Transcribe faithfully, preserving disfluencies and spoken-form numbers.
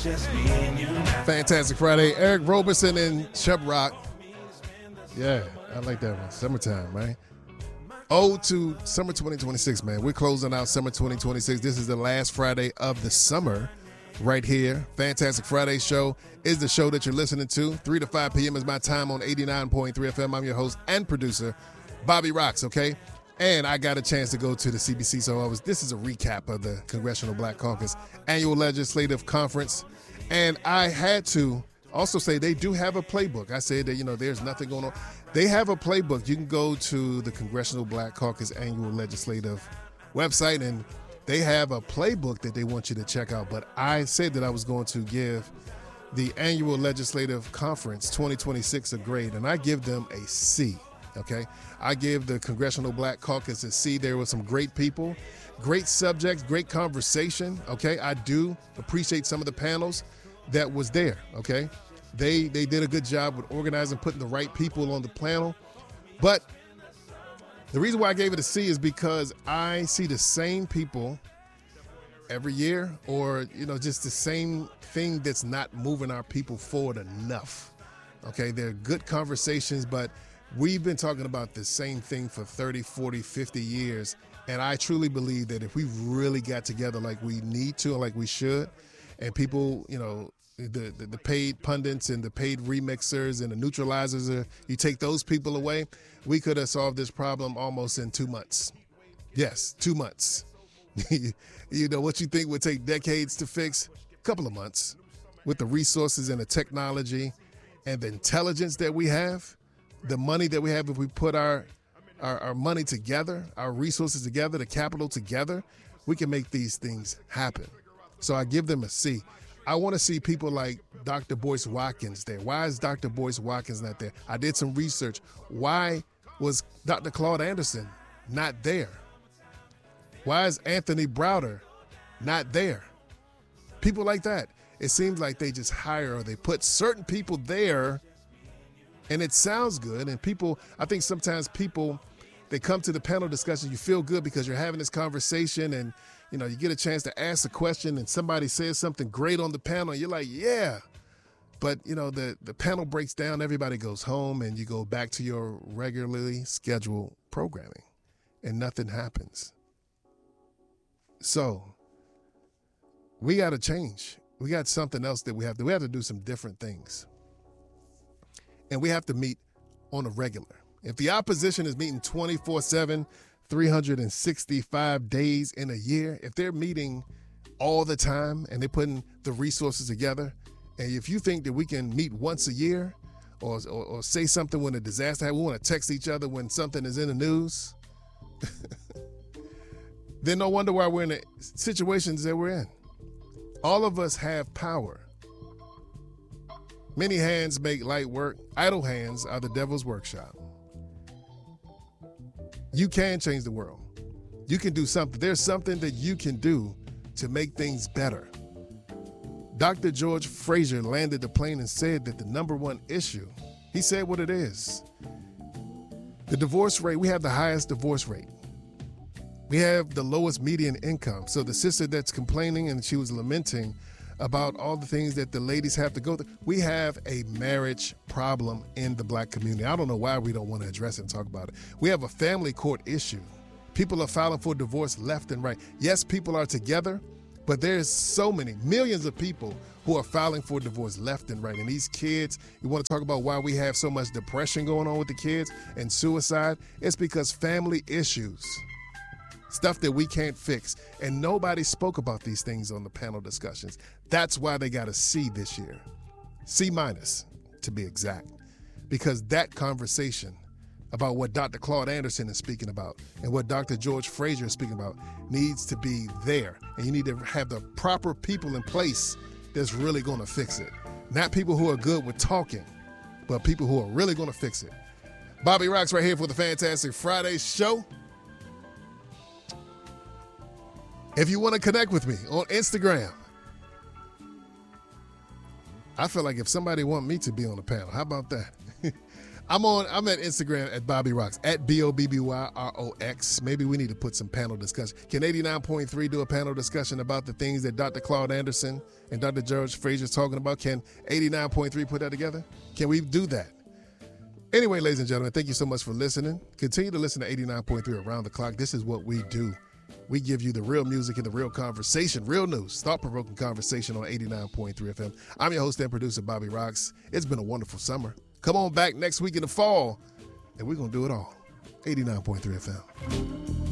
Fantastic Friday. Eric Roberson and Chubb Rock. Yeah, I like that one. Summertime, man. Oh, to summer twenty twenty-six, man. We're closing out summer twenty twenty-six. This is the last Friday of the summer right here. Fantastic Friday show is the show that you're listening to. three to five p.m. is my time on eighty-nine point three F M. I'm your host and producer, Bobby Rocks, okay? And I got a chance to go to the C B C, so I was. This is a recap of the Congressional Black Caucus Annual Legislative Conference. And I had to also say they do have a playbook. I said that, you know, there's nothing going on. They have a playbook. You can go to the Congressional Black Caucus Annual Legislative website, and they have a playbook that they want you to check out. But I said that I was going to give the Annual Legislative Conference twenty twenty-six a grade, and I give them a C, okay? I give the Congressional Black Caucus a C. There were some great people, great subjects, great conversation, okay? I do appreciate some of the panels that was there, okay? They they did a good job with organizing, putting the right people on the panel. But the reason why I gave it a C is because I see the same people every year, or, you know, just the same thing that's not moving our people forward enough, okay? They're good conversations, but we've been talking about the same thing for thirty, forty, fifty years, and I truly believe that if we really got together like we need to and like we should, and people, you know, the, the, the paid pundits and the paid remixers and the neutralizers, uh, you take those people away, we could have solved this problem almost in two months. Yes, two months. You know, what you think would take decades to fix, a couple of months. With the resources and the technology and the intelligence that we have, the money that we have, if we put our, our, our money together, our resources together, the capital together, we can make these things happen. So I give them a C. I want to see people like Doctor Boyce Watkins there. Why is Doctor Boyce Watkins not there? I did some research. Why was Doctor Claude Anderson not there? Why is Anthony Browder not there? People like that. It seems like they just hire or they put certain people there, and it sounds good. And people, I think sometimes people, they come to the panel discussion, you feel good because you're having this conversation, and you know, you get a chance to ask a question and somebody says something great on the panel, and you're like, yeah. But, you know, the, the panel breaks down, everybody goes home, and you go back to your regularly scheduled programming, and nothing happens. So we got to change. We got something else that we have to, we have to do some different things. And we have to meet on a regular. If the opposition is meeting twenty-four seven, three hundred sixty-five days in a year, if they're meeting all the time and they're putting the resources together, and if you think that we can meet once a year or, or, or say something when a disaster happens, we want to text each other when something is in the news, then no wonder why we're in the situations that we're in. All of us have power. Many hands make light work. Idle hands are the devil's workshop. You can change the world. You can do something. There's something that you can do to make things better. Doctor George Fraser landed the plane and said that the number one issue, he said what it is. The divorce rate, we have the highest divorce rate. We have the lowest median income. So the sister that's complaining and she was lamenting about all the things that the ladies have to go through, we have a marriage problem in the black community. I don't know why we don't want to address it and talk about it. We have a family court issue. People are filing for divorce left and right. Yes, people are together, but there's so many, millions of people who are filing for divorce left and right. And these kids, you want to talk about why we have so much depression going on with the kids and suicide? It's because family issues. Stuff that we can't fix. And nobody spoke about these things on the panel discussions. That's why they got a C this year. C minus, to be exact. Because that conversation about what Doctor Claude Anderson is speaking about and what Doctor George Fraser is speaking about needs to be there. And you need to have the proper people in place that's really going to fix it. Not people who are good with talking, but people who are really going to fix it. Bobby Rocks right here for the Fantastic Friday show. If you want to connect with me on Instagram, I feel like if somebody want me to be on the panel, how about that? I'm on. I'm at Instagram at Bobby Rocks, at B O B B Y R O X. Maybe we need to put some panel discussion. Can eighty-nine point three do a panel discussion about the things that Doctor Claude Anderson and Doctor George Fraser is talking about? Can eighty-nine point three put that together? Can we do that? Anyway, ladies and gentlemen, thank you so much for listening. Continue to listen to eighty-nine point three around the clock. This is what we do. We give you the real music and the real conversation, real news, thought-provoking conversation on eighty-nine point three F M. I'm your host and producer, Bobby Rocks. It's been a wonderful summer. Come on back next week in the fall, and we're going to do it all. eighty-nine point three F M.